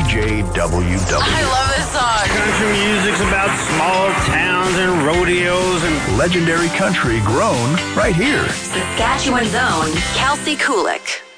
KJWW. I love this song. Country music's about small towns and rodeos and Legendary country grown right here. Saskatchewan's own Kelsey Kulik.